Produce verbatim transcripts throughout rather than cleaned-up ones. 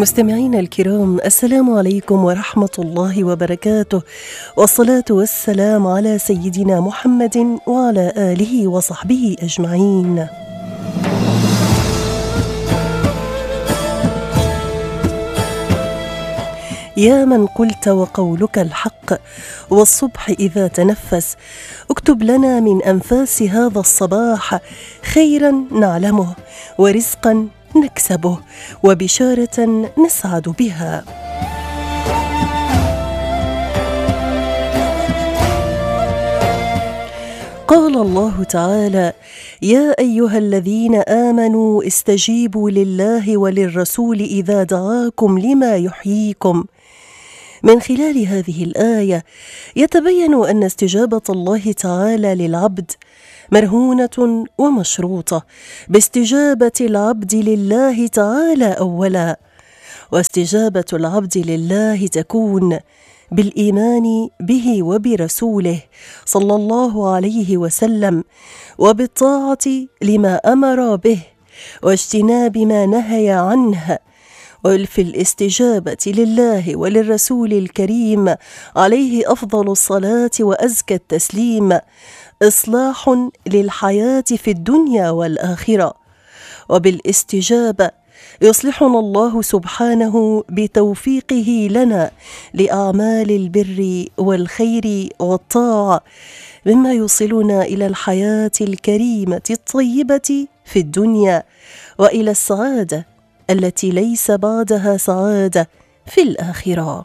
مستمعينا الكرام، السلام عليكم ورحمة الله وبركاته، والصلاة والسلام على سيدنا محمد وعلى آله وصحبه أجمعين. يا من قلت وقولك الحق والصبح إذا تنفس، اكتب لنا من أنفاس هذا الصباح خيرا نعلمه ورزقا نكسبه وبشارة نسعد بها. قال الله تعالى: يا أيها الذين آمنوا استجيبوا لله وللرسول إذا دعاكم لما يحييكم. من خلال هذه الآية يتبين أن استجابة الله تعالى للعبد مرهونة ومشروطة باستجابة العبد لله تعالى أولا، واستجابة العبد لله تكون بالإيمان به وبرسوله صلى الله عليه وسلم، وبالطاعة لما أمر به واجتناب ما نهي عنه. وفي الاستجابة لله وللرسول الكريم عليه أفضل الصلاة وأزكى التسليم إصلاح للحياة في الدنيا والآخرة، وبالاستجابة يصلحنا الله سبحانه بتوفيقه لنا لأعمال البر والخير والطاعة، مما يوصلنا إلى الحياة الكريمة الطيبة في الدنيا وإلى السعادة التي ليس بعدها سعادة في الآخرة.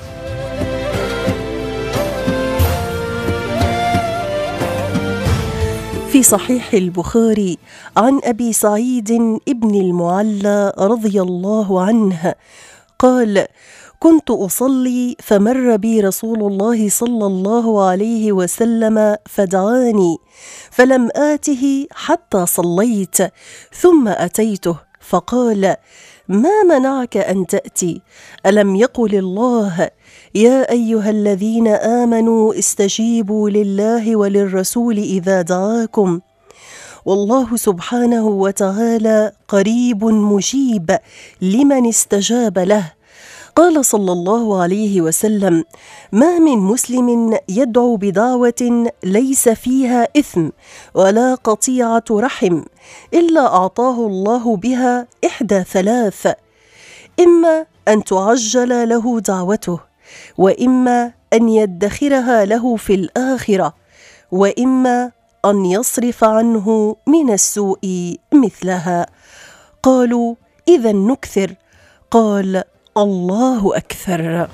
في صحيح البخاري عن أبي سعيد ابن المعلى رضي الله عنه قال: كنت أصلي فمر بي رسول الله صلى الله عليه وسلم فدعاني، فلم آته حتى صليت، ثم أتيته فقال: ما منعك أن تأتي؟ ألم يقل الله: يا أيها الذين آمنوا استجيبوا لله وللرسول إذا دعاكم؟ والله سبحانه وتعالى قريب مجيب لمن استجاب له. قال صلى الله عليه وسلم: ما من مسلم يدعو بدعوة ليس فيها إثم ولا قطيعة رحم إلا أعطاه الله بها إحدى ثلاث: إما أن تعجل له دعوته، وإما أن يدخرها له في الآخرة، وإما أن يصرف عنه من السوء مثلها. قالوا: إذن نكثر. قال: الله أكثر.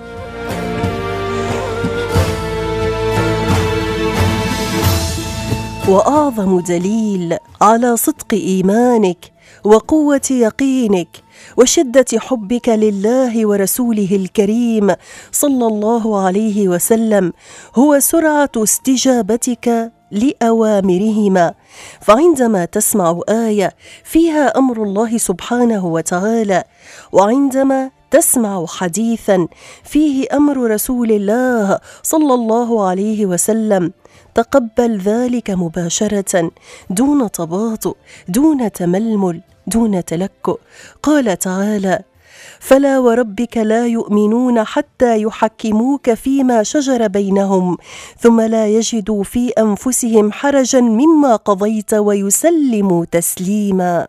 وأعظم دليل على صدق إيمانك وقوة يقينك وشدة حبك لله ورسوله الكريم صلى الله عليه وسلم هو سرعة استجابتك لأوامرهما. فعندما تسمع آية فيها أمر الله سبحانه وتعالى، وعندما تسمع حديثا فيه أمر رسول الله صلى الله عليه وسلم، تقبل ذلك مباشرة دون تباطؤ، دون تململ، دون تلكؤ. قال تعالى: فلا وربك لا يؤمنون حتى يحكموك فيما شجر بينهم ثم لا يجدوا في أنفسهم حرجا مما قضيت ويسلموا تسليما.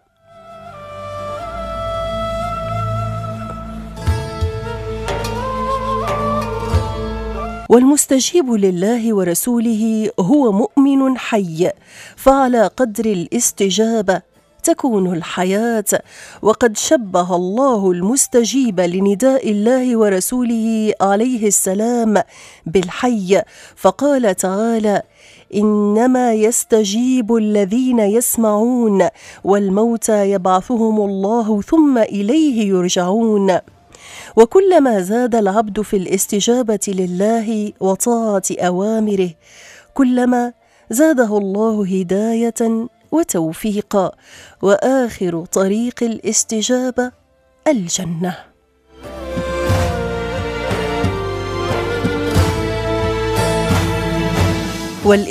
والمستجيب لله ورسوله هو مؤمن حي، فعلى قدر الاستجابة تكون الحياة. وقد شبه الله المستجيب لنداء الله ورسوله عليه السلام بالحي، فقال تعالى: إنما يستجيب الذين يسمعون والموتى يبعثهم الله ثم إليه يرجعون. وكلما زاد العبد في الاستجابة لله وطاعة أوامره، كلما زاده الله هداية وتوفيقا، وآخر طريق الاستجابة الجنة.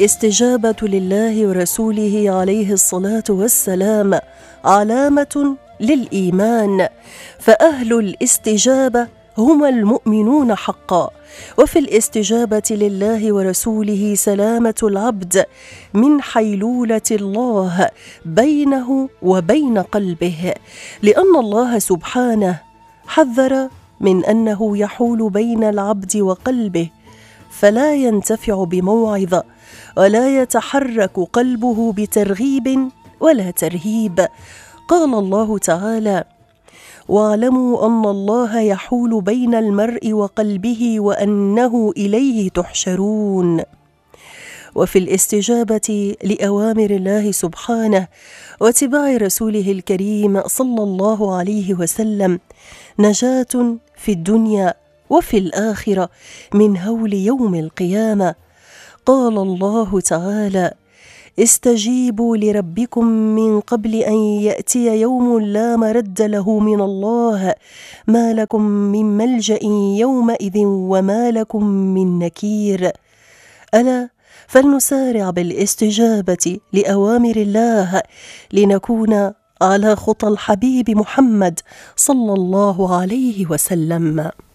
والاستجابة لله ورسوله عليه الصلاة والسلام علامة للإيمان، فأهل الاستجابة هم المؤمنون حقا. وفي الاستجابة لله ورسوله سلامة العبد من حيلولة الله بينه وبين قلبه، لأن الله سبحانه حذر من أنه يحول بين العبد وقلبه، فلا ينتفع بموعظة ولا يتحرك قلبه بترغيب ولا ترهيب. قال الله تعالى: واعلموا أن الله يحول بين المرء وقلبه وأنه إليه تحشرون. وفي الاستجابة لأوامر الله سبحانه واتباع رسوله الكريم صلى الله عليه وسلم نجاة في الدنيا وفي الآخرة من هول يوم القيامة. قال الله تعالى: استجيبوا لربكم من قبل أن يأتي يوم لا مرد له من الله ما لكم من ملجأ يومئذ وما لكم من نكير. ألا فلنسارع بالاستجابة لأوامر الله لنكون على خطى الحبيب محمد صلى الله عليه وسلم.